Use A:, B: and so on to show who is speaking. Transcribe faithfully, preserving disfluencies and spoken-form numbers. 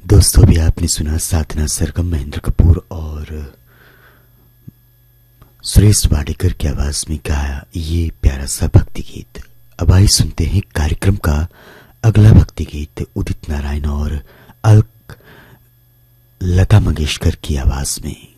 A: दोस्तों, भी आपने सुना साधना सरगम, महेंद्र कपूर और सुरेश वाडेकर की आवाज में गाया ये प्यारा सा भक्ति गीत। अब आइए सुनते हैं कार्यक्रम का अगला भक्ति गीत उदित नारायण और अलक लता मंगेशकर की आवाज में।